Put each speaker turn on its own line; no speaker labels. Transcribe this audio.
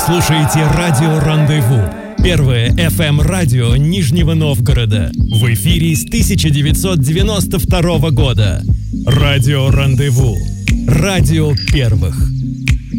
слушаете радио «Рандеву». Первое FM-радио Нижнего Новгорода. В эфире с 1992 года. Радио «Рандеву». Радио первых.